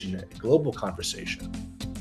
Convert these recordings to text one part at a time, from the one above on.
global conversation.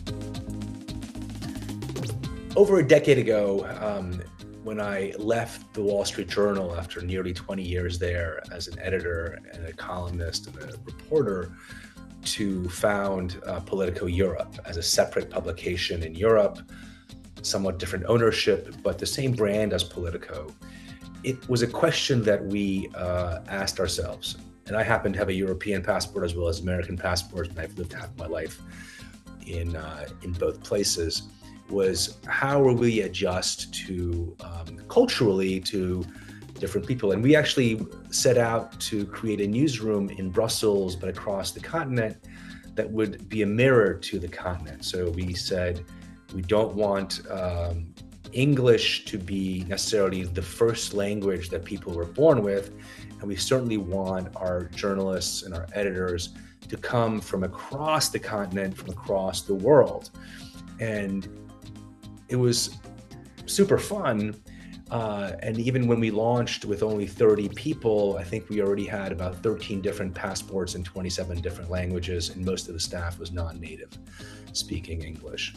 Over a decade ago, when I left the Wall Street Journal after nearly 20 years there as an editor and a columnist and a reporter, to found Politico Europe as a separate publication in Europe, somewhat different ownership, but the same brand as Politico. It was a question that we asked ourselves. And I happen to have a European passport as well as American passport, and I've lived half my life in both places. Was how will we adjust to culturally to different people? And we actually set out to create a newsroom in Brussels, but across the continent, that would be a mirror to the continent. So we said we don't want English to be necessarily the first language that people were born with, and we certainly want our journalists and our editors to come from across the continent, from across the world. And it was super fun. And even when we launched with only 30 people, I think we already had about 13 different passports in 27 different languages, and most of the staff was non-native speaking English.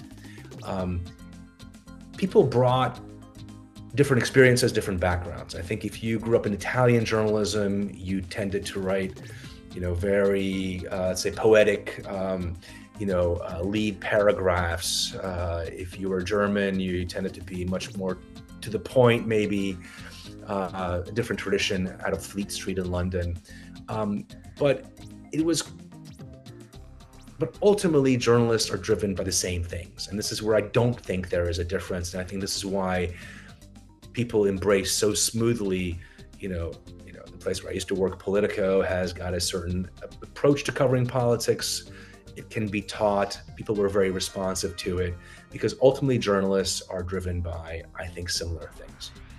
People brought different experiences, different backgrounds. I think if you grew up in Italian journalism, you tended to write, very, let's say, poetic, lead paragraphs. If you were German, you tended to be much more to the point, maybe a different tradition out of Fleet Street in London. But ultimately journalists are driven by the same things. And this is where I don't think there is a difference. And I think this is why people embrace so smoothly, the place where I used to work, Politico, has got a certain approach to covering politics. It can be taught. People were very responsive to it because ultimately journalists are driven by, I think, similar things.